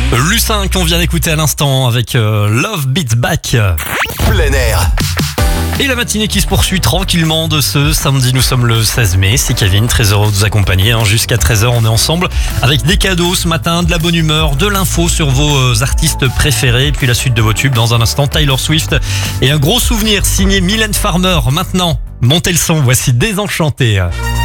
Lucin qu'on vient d'écouter à l'instant avec Love Beats Back. Plein air. Et la matinée qui se poursuit tranquillement de ce samedi, nous sommes le 16 mai, c'est Kevin, très heureux de vous accompagner, jusqu'à 13h on est ensemble avec des cadeaux ce matin, de la bonne humeur, de l'info sur vos artistes préférés, et puis la suite de vos tubes dans un instant, Taylor Swift et un gros souvenir signé Mylène Farmer. Maintenant, montez le son, voici Désenchanté.